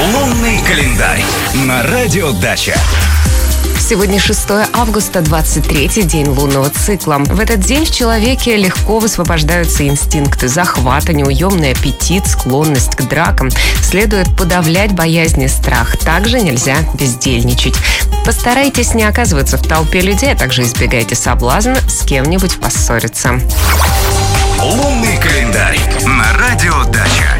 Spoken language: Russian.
Лунный календарь на Радио Дача. Сегодня 6 августа, 23-й день лунного цикла. В этот день в человеке легко высвобождаются инстинкты захвата, неуемный аппетит, склонность к дракам. Следует подавлять боязнь и страх. Также нельзя бездельничать. Постарайтесь не оказываться в толпе людей, а также избегайте соблазна с кем-нибудь поссориться. Лунный календарь на Радио Дача.